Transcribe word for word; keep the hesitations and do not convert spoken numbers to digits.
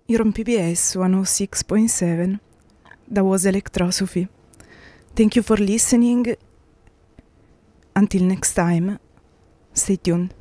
You're on P B S one oh six point seven. That was Electrosophy. Thank you for listening. Until next time, stay tuned.